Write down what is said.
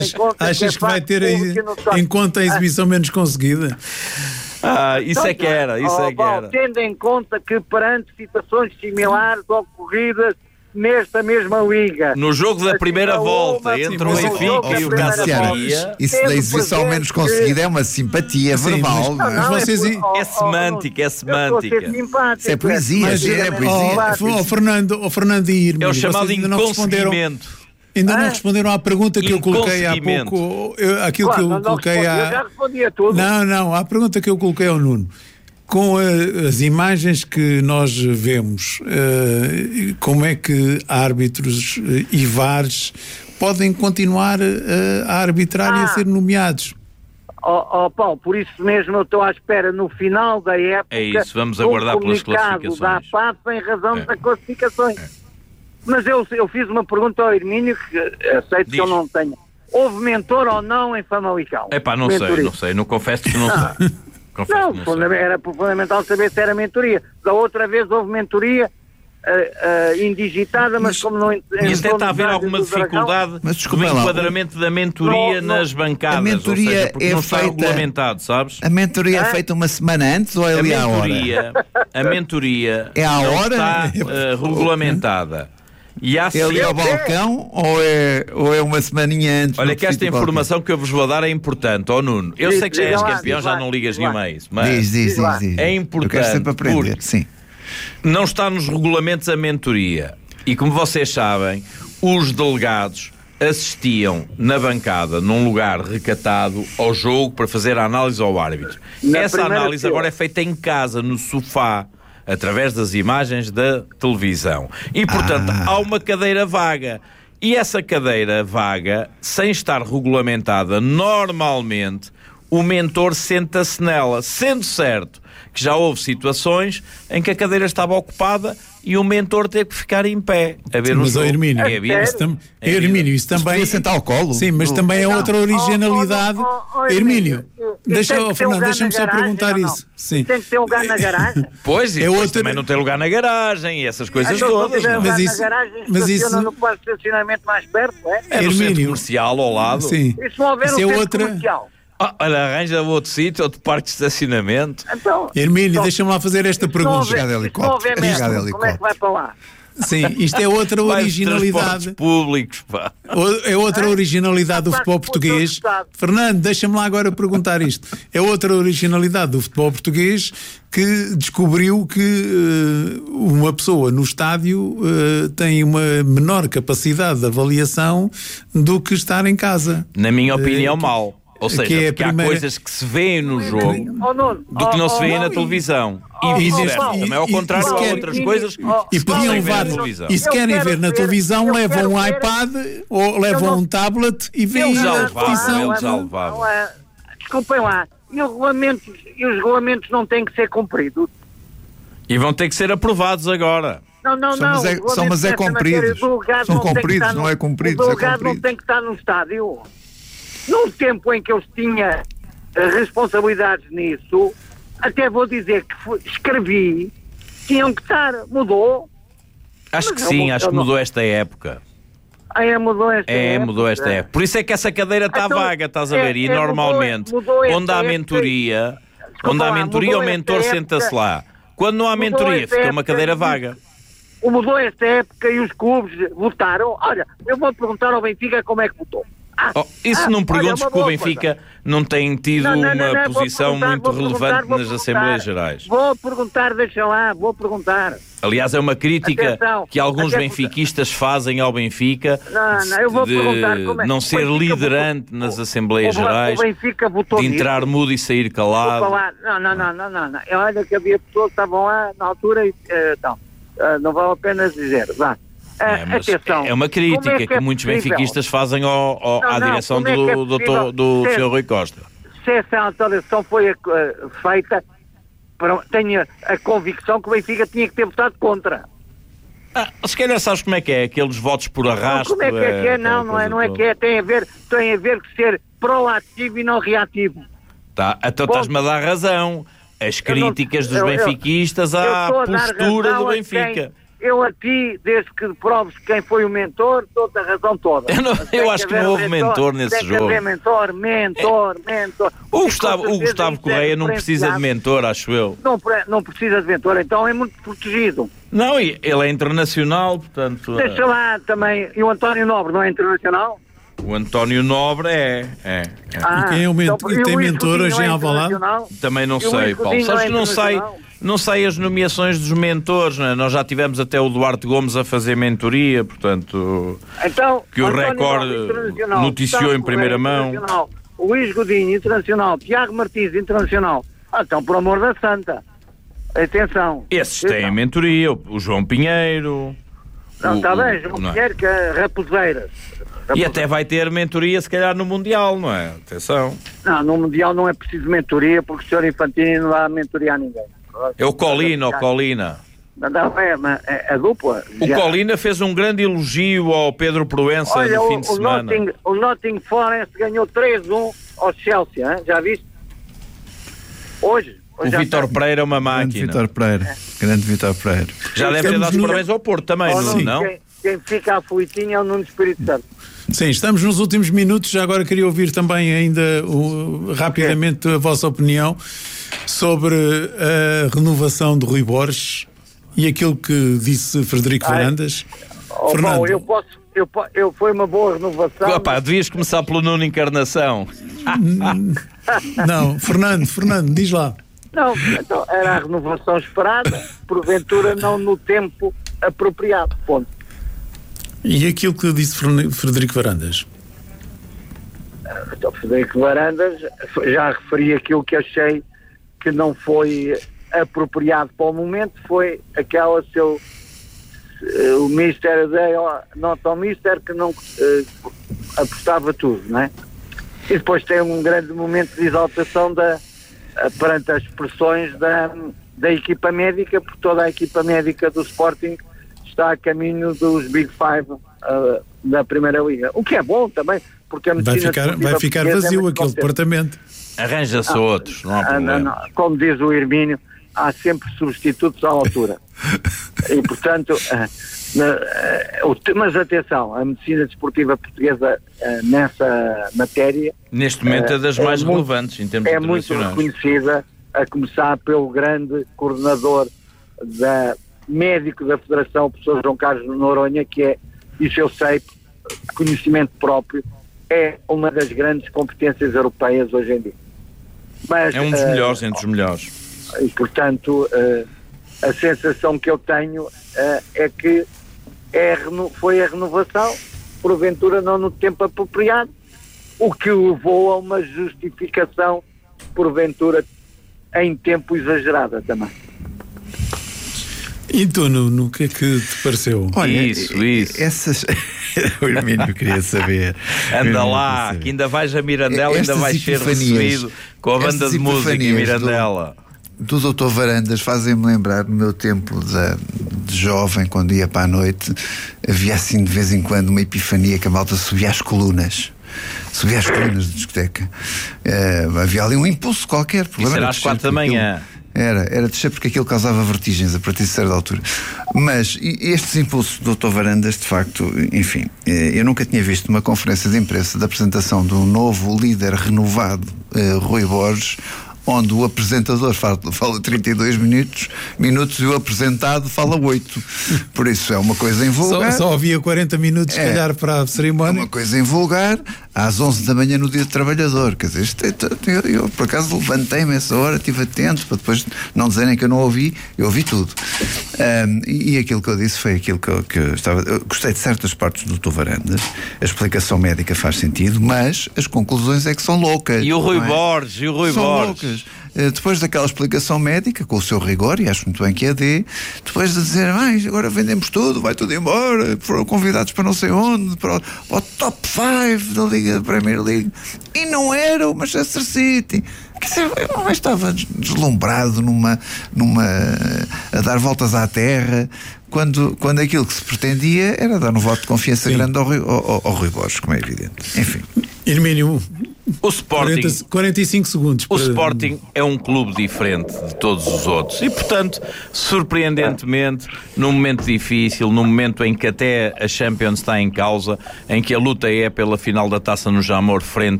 Achas que vai ter em conta a exibição menos conseguida? Isso é que era. Tendo em conta que perante situações similares ocorridas nesta mesma liga. No jogo da primeira volta, entre o Benfica e o Casa Pia. Isso da exibição menos conseguida é uma simpatia verbal. Mas vocês... É semântica. Isso é poesia. Fernando e Irmão, é o chamado inconseguimento. Ainda não responderam à pergunta que eu coloquei há pouco. Aquilo que eu coloquei eu já respondi a tudo. Não, à pergunta que eu coloquei ao Nuno. Com as imagens que nós vemos, como é que árbitros e VARs podem continuar a arbitrar e a ser nomeados? Paulo, por isso mesmo eu estou à espera no final da época. É isso, vamos aguardar pelas classificações. Da APAF em razão das classificações. Mas eu fiz uma pergunta ao Hermínio que aceito que eu não tenho. Houve mentor ou não em Famalicão? Não sei, não confesso que não sei. Era fundamental saber se era mentoria. Da outra vez houve mentoria indigitada, mas como não... E até está a haver alguma dificuldade no enquadramento da mentoria nas bancadas, a mentoria porque não está regulamentado, sabes? A mentoria é feita uma semana antes ou é ali à hora? A mentoria é à hora? Está regulamentada. E há é ali ao balcão ou é uma semaninha antes? Olha que esta informação que eu vos vou dar é importante, Nuno. Eu sei que já és campeão, já não ligas nenhuma a isso, mas diz. É importante. Eu quero sempre aprender, sim. Não está nos regulamentos a mentoria. E como vocês sabem, os delegados assistiam na bancada, num lugar recatado, ao jogo para fazer a análise ao árbitro. Essa análise agora é feita em casa, no sofá, através das imagens da televisão. E, portanto, há uma cadeira vaga. E essa cadeira vaga, sem estar regulamentada, normalmente, o mentor senta-se nela, sendo certo que já houve situações em que a cadeira estava ocupada e o mentor teve que ficar em pé a ver um jogo. Hermínio, isso também... sentar ao colo. Sim, mas também é outra originalidade. Hermínio, deixa-me só perguntar isso. Sim. Tem que ter lugar na garagem? Pois, também não tem lugar na garagem e essas coisas todas. Mas isso... no quarto de estacionamento mais perto, é no centro comercial ao lado. Sim. E se não houver um centro comercial? Olha, arranja outro sítio, outro parque de estacionamento. Hermínio, deixa-me lá fazer esta pergunta. Como é que vai para lá? Sim, isto é outra originalidade. Públicos, pá. É outra originalidade do futebol português. Fernando, deixa-me lá agora perguntar isto. É outra originalidade do futebol português que descobriu que uma pessoa no estádio tem uma menor capacidade de avaliação do que estar em casa. Na minha opinião, mal. Ou seja, porque há coisas que se vêem no jogo do que não se vê na televisão. E vice-versa. Também ao contrário, há outras coisas e podiam levar. E se querem ver na televisão, levam um iPad ou levam um tablet e veem a repetição. Desculpem lá. E os regulamentos não têm que ser cumpridos. E vão ter que ser aprovados agora. Não. Mas é cumpridos. São cumpridos, não é cumpridos. O delegado não tem que estar no estádio. Num tempo em que eu tinha responsabilidades nisso, até vou dizer que escrevi, tinham que estar, mudou. Acho que sim, acho que mudou esta época. Mudou esta época. Por isso é que essa cadeira está vaga, estás a ver? E normalmente, onde há mentoria, o mentor senta-se lá. Quando não há mentoria, fica uma cadeira vaga. Mudou esta época e os clubes votaram. Olha, eu vou perguntar ao Benfica como é que votou. Isso não perguntes que o Benfica não tem tido uma posição muito relevante nas Assembleias Gerais. Vou perguntar. Aliás, é uma crítica que alguns benfiquistas fazem ao Benfica de não ser liderante nas Assembleias Gerais, de entrar mudo e sair calado. Não. Olha que havia pessoas que estavam lá na altura e não vale a pena dizer. Vá. É uma crítica que muitos benfiquistas fazem à direção do Sr. Rui Costa. Se essa alteração foi feita, tenho a convicção que o Benfica tinha que ter votado contra. Se calhar sabes como é que é, aqueles votos por arrasto. Como é que é? Não é que é. Tem a ver que ser proativo e não reativo. Então estás-me a dar razão. As críticas dos benfiquistas à postura do Benfica. eu a ti, desde que proves quem foi o mentor, dou-te a razão toda. Eu acho que não houve mentor nesse jogo. Mentor. O Gustavo Correia não precisa de mentor, acho eu. Não precisa de mentor, então é muito protegido. Não, ele é internacional, portanto... Deixa lá também, e o António Nobre não é internacional? O António Nobre é. E quem é o mentor? E tem mentor hoje em Alvalade? Também não sei, Paulo. Sabes que não sei as nomeações dos mentores, não é? Nós já tivemos até o Duarte Gomes a fazer mentoria, portanto, então, que o Record noticiou em primeira mão. Luís Godinho, internacional. Tiago Martins, internacional. Então, por amor da santa. Atenção. Esses têm mentoria. O João Pinheiro. Não, está bem, João Pinheiro, que é Raposeiras. E até vai ter mentoria, se calhar, no Mundial, não é? Atenção. Não, no Mundial não é preciso mentoria, porque o senhor Infantino não vai mentoria a ninguém. É o Colina, Não, é a dupla. O Colina fez um grande elogio ao Pedro Proença no fim de semana. O Nottingham Forest ganhou 3-1 ao Chelsea, hein? Já viste? Hoje o Vítor Pereira é uma máquina. Grande Vítor Pereira. Já deve ter dado os parabéns ao Porto também, não? Quem fica aflitinho é o Nuno Espírito Santo. Sim, estamos nos últimos minutos. Já agora queria ouvir também ainda rapidamente a vossa opinião sobre a renovação de Rui Borges e aquilo que disse Frederico Varandas. Fernando. Eu foi uma boa renovação. Opa, devias começar pelo Nuno Encarnação. Não, Fernando, diz lá. Não, então era a renovação esperada, porventura não no tempo apropriado, ponto. E aquilo que disse Frederico Varandas? Então, Frederico Varandas, já referi aquilo que achei que não foi apropriado para o momento, foi aquela o Mister not ao Mister que não apostava tudo, não é? E depois tem um grande momento de exaltação perante as pressões da equipa médica, porque toda a equipa médica do Sporting está a caminho dos Big Five da Primeira Liga. O que é bom também, porque a medicina vai ficar vazio aquele departamento. Arranja-se outros, não há problema. Não. Como diz o Hermínio, há sempre substitutos à altura. E, portanto, mas atenção, a medicina desportiva portuguesa nessa matéria... Neste momento é das mais relevantes em termos internacionais. É muito reconhecida, a começar pelo grande coordenador médico da Federação, o professor João Carlos Noronha, que é, isso eu sei, conhecimento próprio, é uma das grandes competências europeias hoje em dia. Mas, é um dos melhores, entre os melhores. E, portanto, a sensação que eu tenho é que foi a renovação, porventura não no tempo apropriado, o que levou a uma justificação, porventura, em tempo exagerada também. E tu, Nuno, o que é que te pareceu? Olha, isso. Essas... O Hermínio queria saber. Anda lá, que ainda vais a Mirandela, ainda vais ser recebido com a banda de música em Mirandela. Do Dr. Varandas fazem-me lembrar no meu tempo de jovem, quando ia para a noite, havia assim de vez em quando uma epifania que a malta subia às colunas da discoteca. Havia ali um impulso qualquer. Isso era às 4 da manhã. Era descer porque aquilo causava vertigens a partir de certa altura. Mas estes impulsos do Dr. Varandas, de facto, enfim, eu nunca tinha visto uma conferência de imprensa da apresentação de um novo líder renovado, Rui Borges, onde o apresentador fala 32 minutos e o apresentado fala 8. Por isso é uma coisa em vulgar. Só havia 40 minutos, se calhar, para a cerimónia. É uma coisa em vulgar, às 11 da manhã no Dia do Trabalhador. Quer dizer, eu por acaso levantei-me essa hora, estive atento, para depois não dizerem que eu não ouvi, eu ouvi tudo. E aquilo que eu disse foi aquilo que eu estava... Eu gostei de certas partes do Dr. Varandas, a explicação médica faz sentido, mas as conclusões é que são loucas. E o Rui Borges, loucas. Depois daquela explicação médica, com o seu rigor, e acho muito bem que a dê, depois de dizer, agora vendemos tudo, vai tudo embora, foram convidados para não sei onde, para o top 5 da Liga da Premier League, e não era o Manchester City. Quer dizer, eu estava deslumbrado a dar voltas à terra, quando aquilo que se pretendia era dar um voto de confiança grande ao Rui Borges, como é evidente. Enfim. Hermínio, O Sporting, 45 segundos. O Sporting é um clube diferente de todos os outros e, portanto, surpreendentemente, num momento difícil, num momento em que até a Champions está em causa, em que a luta é pela final da Taça no Jamor frente